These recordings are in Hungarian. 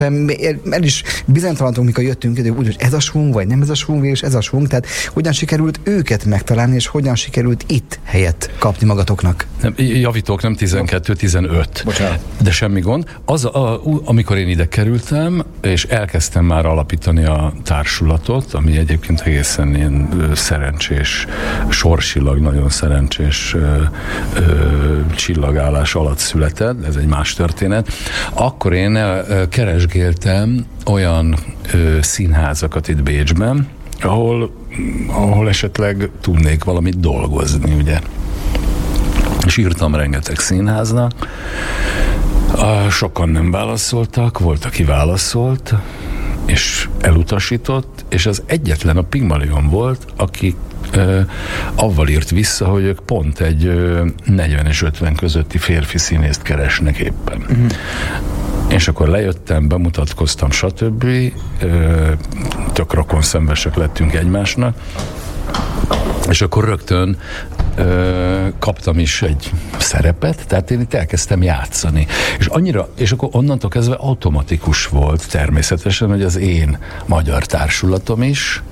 El is bizonytalantunk, mikor jöttünk, úgy, hogy ez a svung, vagy nem ez a svung, és ez a svung, tehát hogyan sikerült őket megtalálni, és hogyan sikerült itt helyet kapni magatoknak? Nem, javítok, nem 12, 15. Bocsánat. De semmi gond. Amikor én ide kerültem, és elkezdtem már alapítani a társulatot, ami egyébként egészen ilyen szerencsés, sorsilag nagyon szerencsés csillagállás alatt született, ez egy más történet, akkor én keresgéltem olyan színházakat itt Bécsben, ahol esetleg tudnék valamit dolgozni, ugye. És írtam rengeteg színháznak, sokan nem válaszoltak, volt, aki válaszolt, és elutasított, és az egyetlen a Pygmalion volt, aki avval írt vissza, hogy ők pont egy 40 és 50 közötti férfi színészt keresnek éppen. Uh-huh. És akkor lejöttem, bemutatkoztam, stb. Tök rokonszenvesek lettünk egymásnak, és akkor rögtön kaptam is egy szerepet, tehát én itt elkezdtem játszani. És akkor onnantól kezdve automatikus volt természetesen, hogy az én magyar társulatom is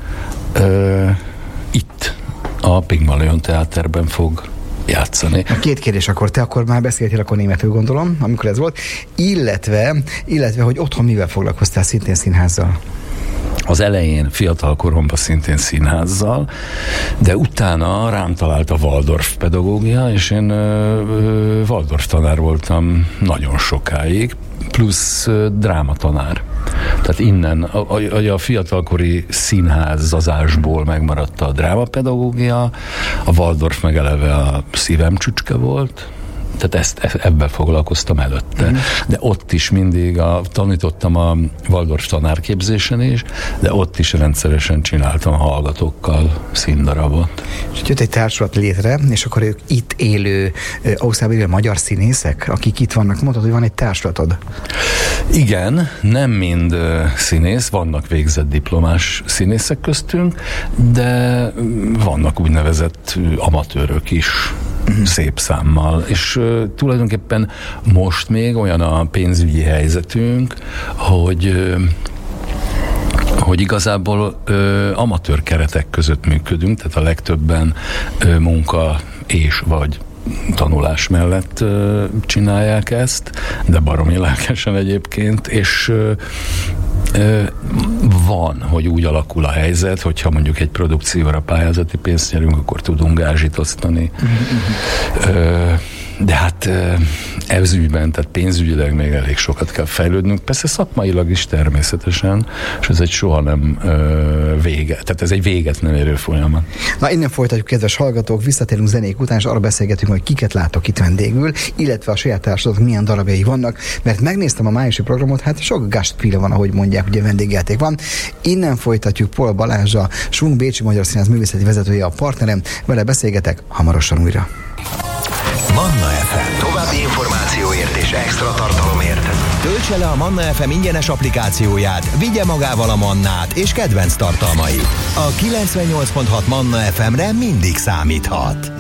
itt a Pygmalion Teáterben fog játszani. A két kérdés akkor, te akkor már beszéltél akkor németül, gondolom, amikor ez volt, illetve hogy otthon mivel foglalkoztál, szintén színházzal? Az elején fiatal koromban szintén színházzal, de utána rám talált a Waldorf pedagógia, és én Waldorf tanár voltam nagyon sokáig, plusz drámatanár. Tehát innen a fiatalkori színházazásból megmaradt a drámapedagógia, a Waldorf meg eleve a szívem csücske volt, tehát ebben foglalkoztam előtte. De ott is mindig tanítottam a Waldorf tanárképzésen is, de ott is rendszeresen csináltam a hallgatókkal színdarabot. És jött egy társulat létre, és akkor ők itt élő, Ausztriában élő magyar színészek, akik itt vannak, mondtad, hogy van egy társulatod. Igen, nem mind színész, vannak végzett diplomás színészek köztünk, de vannak úgynevezett amatőrök is, szép számmal, és tulajdonképpen most még olyan a pénzügyi helyzetünk, hogy igazából amatőr keretek között működünk, tehát a legtöbben munka és vagy tanulás mellett csinálják ezt, de baromi lelkesen egyébként, és van, hogy úgy alakul a helyzet, hogyha mondjuk egy produkcióra pályázati pénzt nyerünk, akkor tudunk gázsit osztani. De hát ez ügyben, tehát pénzügyileg még elég sokat kell fejlődnünk, persze szakmailag is természetesen, és ez egy soha nem vége, tehát ez egy véget nem érő folyamat. Na, innen folytatjuk, kedves hallgatók, visszatérünk zenék után, és arra beszélgetünk, hogy kiket látok itt vendégül, illetve a saját társadalmak milyen darabjai vannak, mert megnéztem a májusi programot, hát sok gastpilla van, ahogy mondják, ugye vendégjáték van. Innen folytatjuk Pol Balázs, a Schwung Bécsi Magyar Színház művészeti vezetője, a partnerem, vele beszélgetek hamarosan újra. Manna FM. További információért és extra tartalomért töltse le a Manna FM ingyenes applikációját, vigye magával a Mannát és kedvenc tartalmait. A 98.6 Manna FM-re mindig számíthat.